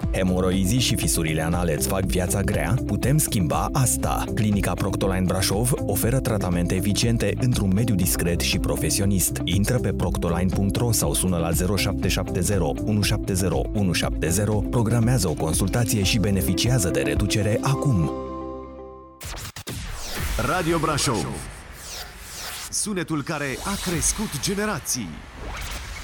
Hemoroizii și fisurile anale îți fac viața grea? Putem schimba asta. Clinica Proctoline Brașov oferă tratamente eficiente într-un mediu discret și profesionist. Intră pe proctoline.ro sau sună la 0770 170 170, programează o consultație și beneficiază de reducere acum. Radio Brașov. Sunetul care a crescut generații.